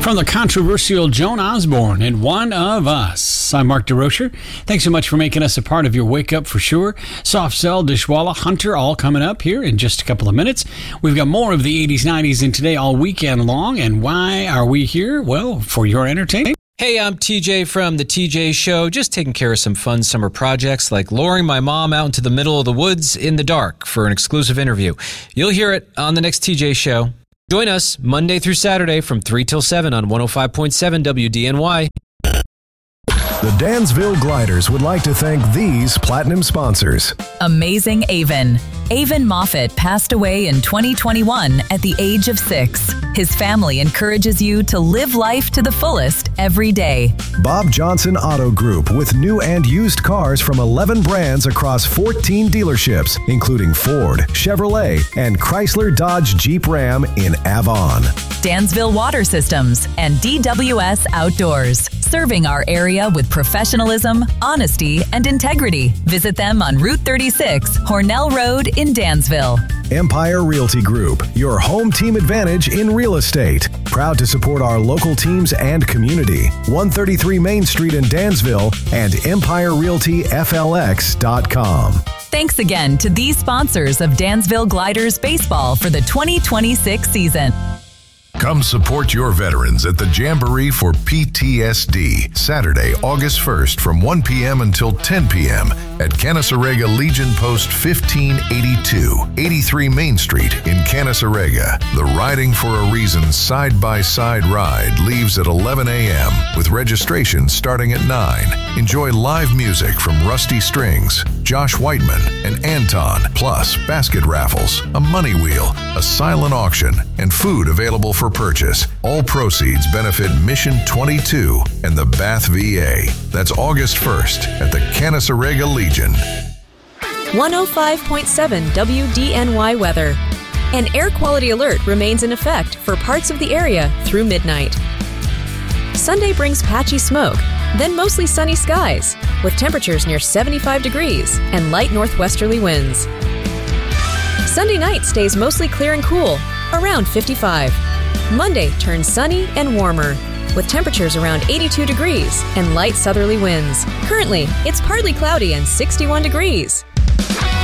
From the controversial Joan Osborne and One of Us, I'm Mark DeRocher. Thanks so much for making us a part of your wake up for sure. Soft Cell, Dishwalla, Hunter, all coming up here in just a couple of minutes. We've got more of the 80s, 90s in today all weekend long. And why are we here? Well, for your entertainment. Hey, I'm TJ from The TJ Show, just taking care of some fun summer projects like luring my mom out into the middle of the woods in the dark for an exclusive interview. You'll hear it on the next TJ Show. Join us Monday through Saturday from 3 till 7 on 105.7 WDNY. The Dansville Gliders would like to thank these platinum sponsors. Amazing Avon. Avon Moffat passed away in 2021 at the age of 6. His family encourages you to live life to the fullest every day. Bob Johnson Auto Group with new and used cars from 11 brands across 14 dealerships, including Ford, Chevrolet, and Chrysler Dodge Jeep Ram in Avon. Dansville Water Systems and DWS Outdoors, serving our area with professionalism, honesty, and integrity. Visit them on Route 36, Hornell Road in Dansville. Empire Realty Group, your home team advantage in real estate. Proud to support our local teams and community. 133 Main Street in Dansville and EmpireRealtyFLX.com. Thanks again to these sponsors of Dansville Gliders Baseball for the 2026 season. Come support your veterans at the Jamboree for PTSD, Saturday, August 1st from 1 p.m. until 10 p.m. at Canasarega Legion Post 1582, 83 Main Street in Canasarega. The Riding for a Reason side-by-side ride leaves at 11 a.m. with registration starting at 9. Enjoy live music from Rusty Strings, Josh Whiteman, and Anton, plus basket raffles, a money wheel, a silent auction, and food available for purchase. All proceeds benefit Mission 22 and the Bath VA. That's August 1st at the Canasarega Legion. 105.7 WDNY weather. An air quality alert remains in effect for parts of the area through midnight. Sunday brings patchy smoke, then mostly sunny skies, with temperatures near 75 degrees and light northwesterly winds. Sunday night stays mostly clear and cool, around 55. Monday turns sunny and warmer, with temperatures around 82 degrees and light southerly winds. Currently, it's partly cloudy and 61 degrees.